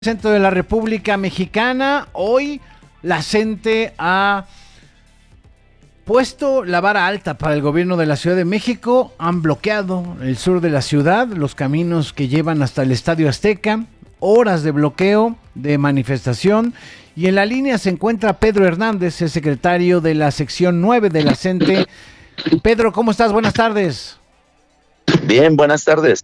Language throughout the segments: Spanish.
Centro de la República Mexicana. Hoy la CENTE ha puesto la vara alta para el gobierno de la Ciudad de México. Han bloqueado el sur de la ciudad, los caminos que llevan hasta el Estadio Azteca, horas de bloqueo, de manifestación. Y en la línea se encuentra Pedro Hernández, el secretario de la sección 9 de la CENTE. Pedro, ¿cómo estás? Buenas tardes. Bien, buenas tardes.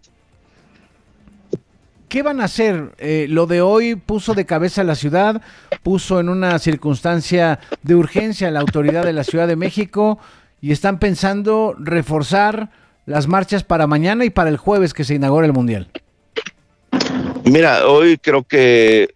¿Qué van a hacer? Lo de hoy puso de cabeza a la ciudad, puso en una circunstancia de urgencia a la autoridad de la Ciudad de México y están pensando reforzar las marchas para mañana y para el jueves que se inaugura el Mundial. Mira, hoy creo que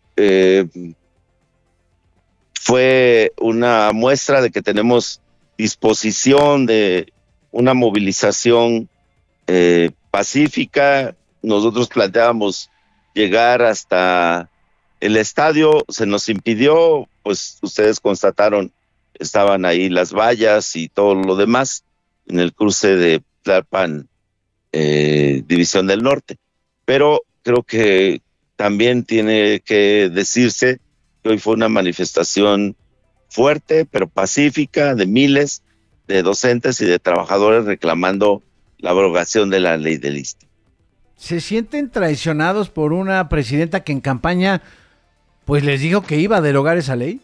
fue una muestra de que tenemos disposición de una movilización pacífica. Nosotros planteábamos llegar hasta el estadio, se nos impidió, pues ustedes constataron, estaban ahí las vallas y todo lo demás en el cruce de Tlalpan, División del Norte. Pero creo que también tiene que decirse que hoy fue una manifestación fuerte, pero pacífica, de miles de docentes y de trabajadores reclamando la abrogación de la ley del ISSSTE. ¿Se sienten traicionados por una presidenta que en campaña pues les dijo que iba a derogar esa ley?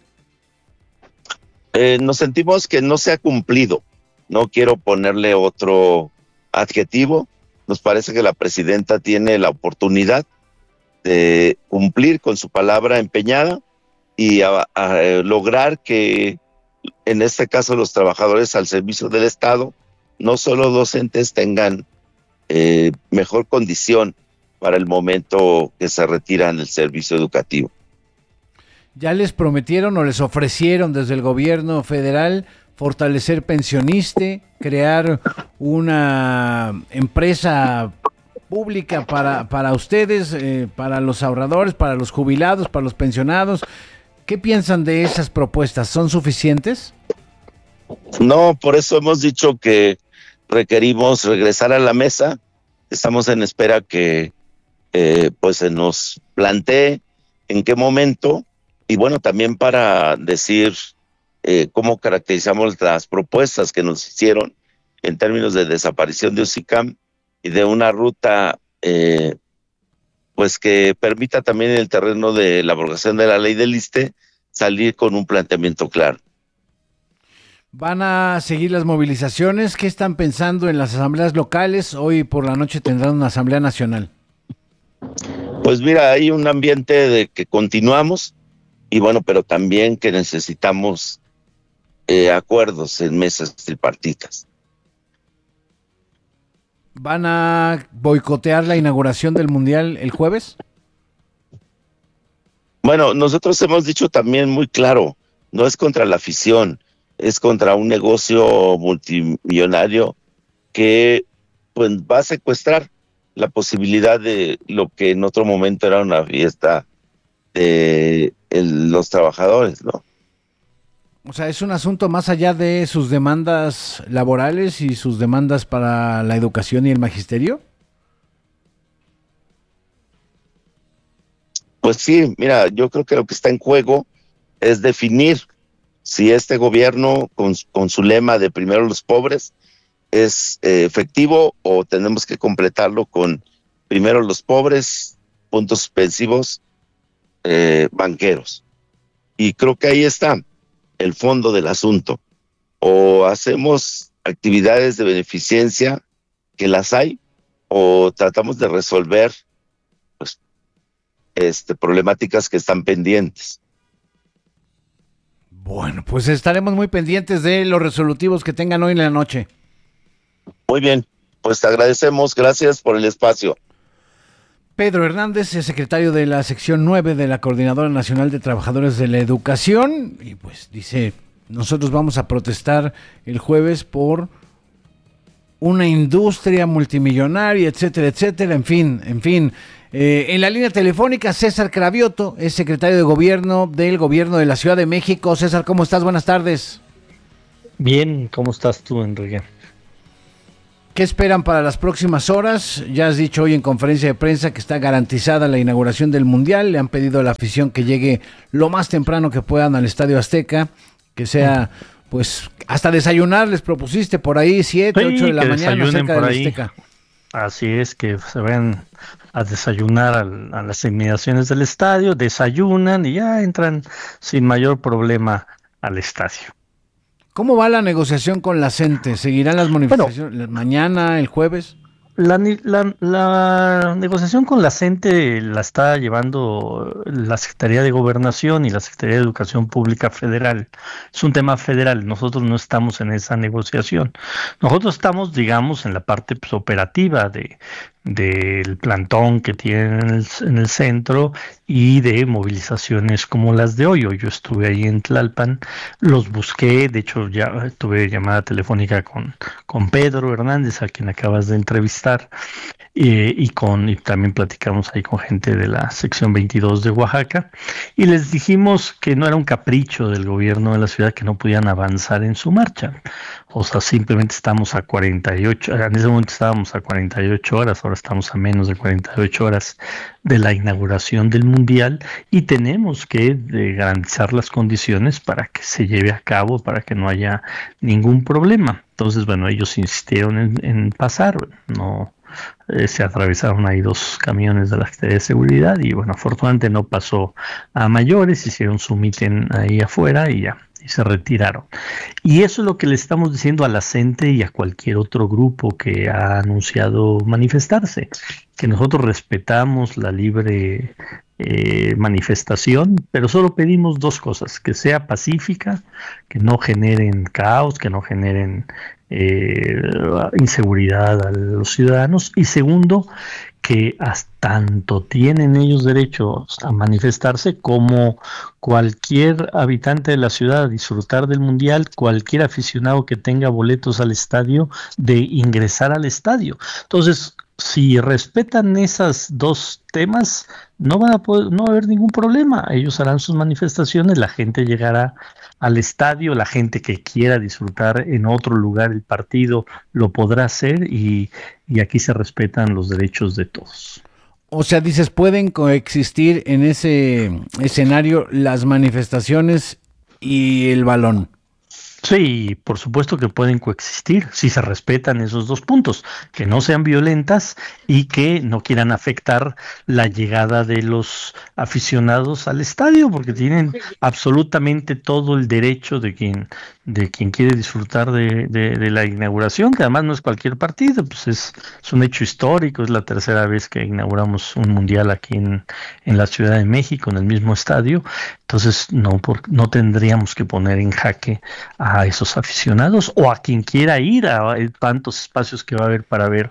Nos sentimos que no se ha cumplido. No quiero ponerle otro adjetivo. Nos parece que la presidenta tiene la oportunidad de cumplir con su palabra empeñada y a lograr que, en este caso, los trabajadores al servicio del Estado, no solo docentes, tengan mejor condición para el momento que se retiran del servicio educativo. ¿Ya les prometieron o les ofrecieron desde el gobierno federal fortalecer Pensioniste, crear una empresa pública para ustedes, para los ahorradores, para los jubilados, para los pensionados? ¿Qué piensan de esas propuestas? ¿Son suficientes? No, por eso hemos dicho que requerimos regresar a la mesa. Estamos en espera que pues se nos plantee en qué momento, y bueno, también para decir cómo caracterizamos las propuestas que nos hicieron en términos de desaparición de UCICAM y de una ruta pues que permita también en el terreno de la abrogación de la ley del ISSSTE salir con un planteamiento claro. ¿Van a seguir las movilizaciones? ¿Qué están pensando en las asambleas locales? Hoy por la noche tendrán una asamblea nacional. Pues mira, hay un ambiente de que continuamos y bueno, pero también que necesitamos acuerdos en mesas tripartitas. ¿Van a boicotear la inauguración del Mundial el jueves? Bueno, nosotros hemos dicho también muy claro, no es contra la afición, es contra un negocio multimillonario que pues va a secuestrar la posibilidad de lo que en otro momento era una fiesta de los trabajadores, ¿no? O sea, es un asunto más allá de sus demandas laborales y sus demandas para la educación y el magisterio. Pues sí, mira, yo creo que lo que está en juego es definir si este gobierno con su lema de primero los pobres es efectivo o tenemos que completarlo con primero los pobres, puntos suspensivos, banqueros. Y creo que ahí está el fondo del asunto. O hacemos actividades de beneficencia, que las hay, o tratamos de resolver pues, problemáticas que están pendientes. Bueno, pues estaremos muy pendientes de los resolutivos que tengan hoy en la noche. Muy bien, pues te agradecemos, gracias por el espacio. Pedro Hernández, es secretario de la sección 9 de la Coordinadora Nacional de Trabajadores de la Educación, y pues dice, nosotros vamos a protestar el jueves por una industria multimillonaria, etcétera, etcétera, en fin. En la línea telefónica, César Cravioto, es secretario de Gobierno del Gobierno de la Ciudad de México. César, ¿cómo estás? Buenas tardes. Bien, ¿cómo estás tú, Enrique? ¿Qué esperan para las próximas horas? Ya has dicho hoy en conferencia de prensa que está garantizada la inauguración del Mundial. Le han pedido a la afición que llegue lo más temprano que puedan al Estadio Azteca, que sea, pues, hasta desayunar les propusiste por ahí, 7, 8 de la mañana cerca del Azteca. Así es, que se vayan a desayunar a las inmediaciones del estadio, desayunan y ya entran sin mayor problema al estadio. ¿Cómo va la negociación con la CENTE? ¿Seguirán las manifestaciones mañana, el jueves? La negociación con la CENTE la está llevando la Secretaría de Gobernación y la Secretaría de Educación Pública Federal. Es un tema federal, nosotros no estamos en esa negociación. Nosotros estamos, digamos, en la parte pues, operativa del plantón que tienen en el centro y de movilizaciones como las de hoy. Hoy yo estuve ahí en Tlalpan, los busqué, de hecho ya tuve llamada telefónica con Pedro Hernández, a quien acabas de entrevistar, y también platicamos ahí con gente de la sección 22 de Oaxaca, y les dijimos que no era un capricho del gobierno de la ciudad que no podían avanzar en su marcha. O sea, simplemente estamos a 48, en ese momento estábamos a 48 horas, ahora estamos a menos de 48 horas de la inauguración del Mundial y tenemos que garantizar las condiciones para que se lleve a cabo, para que no haya ningún problema. Entonces, bueno, ellos insistieron en pasar, no se atravesaron ahí 2 camiones de la Secretaría de Seguridad y bueno, afortunadamente no pasó a mayores, hicieron su mitin ahí afuera y ya. Y se retiraron. Y eso es lo que le estamos diciendo a la CENTE y a cualquier otro grupo que ha anunciado manifestarse, que nosotros respetamos la libre manifestación, pero solo pedimos 2 cosas: que sea pacífica, que no generen caos, que no generen inseguridad a los ciudadanos, y segundo, que tanto tienen ellos derecho a manifestarse como cualquier habitante de la ciudad a disfrutar del Mundial, cualquier aficionado que tenga boletos al estadio, de ingresar al estadio. Entonces, si respetan esos 2 temas, no va a haber ningún problema. Ellos harán sus manifestaciones, la gente llegará al estadio, la gente que quiera disfrutar en otro lugar el partido lo podrá hacer y aquí se respetan los derechos de todos. O sea, dices, pueden coexistir en ese escenario las manifestaciones y el balón. Sí, por supuesto que pueden coexistir si se respetan esos 2 puntos, que no sean violentas y que no quieran afectar la llegada de los aficionados al estadio, porque tienen absolutamente todo el derecho de quien quiere disfrutar de la inauguración, que además no es cualquier partido, pues es un hecho histórico, es la 3ª vez que inauguramos un mundial aquí en la Ciudad de México, en el mismo estadio. Entonces no tendríamos que poner en jaque a esos aficionados o a quien quiera ir a tantos espacios que va a haber para ver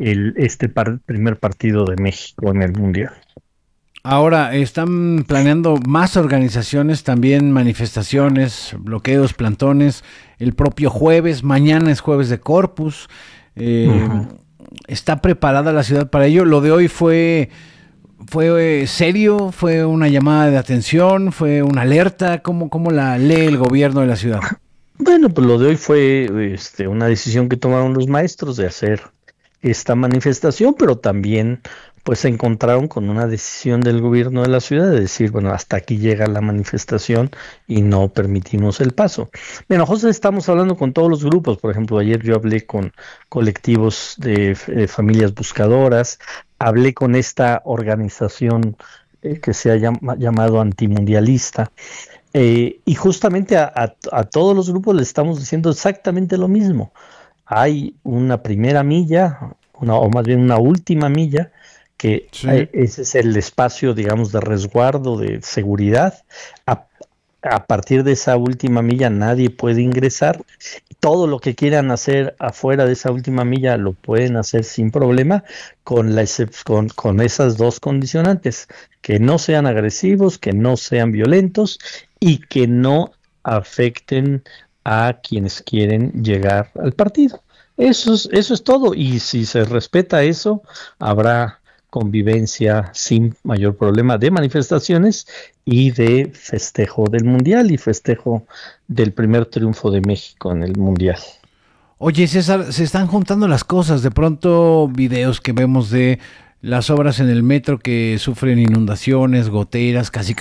primer partido de México en el Mundial. Ahora, están planeando más organizaciones, también manifestaciones, bloqueos, plantones, el propio jueves, mañana es jueves de Corpus. ¿Está preparada la ciudad para ello? Lo de hoy fue serio, fue una llamada de atención, fue una alerta. ¿Cómo la lee el gobierno de la ciudad? Bueno, pues lo de hoy fue una decisión que tomaron los maestros de hacer esta manifestación, pero también pues se encontraron con una decisión del gobierno de la ciudad de decir, bueno, hasta aquí llega la manifestación y no permitimos el paso. Bueno, José, estamos hablando con todos los grupos. Por ejemplo, ayer yo hablé con colectivos de familias buscadoras, hablé con esta organización que se ha llamado antimundialista, y justamente a todos los grupos les estamos diciendo exactamente lo mismo. Hay una primera milla, o más bien una última milla, que sí, ese es el espacio, digamos, de resguardo, de seguridad. A partir de esa última milla nadie puede ingresar. Todo lo que quieran hacer afuera de esa última milla lo pueden hacer sin problema, con esas 2 condicionantes: que no sean agresivos, que no sean violentos y que no afecten a quienes quieren llegar al partido. Eso es todo, y si se respeta eso, habrá convivencia sin mayor problema de manifestaciones y de festejo del Mundial y festejo del primer triunfo de México en el Mundial. Oye, César, se están juntando las cosas. De pronto, videos que vemos de las obras en el metro que sufren inundaciones, goteras, casi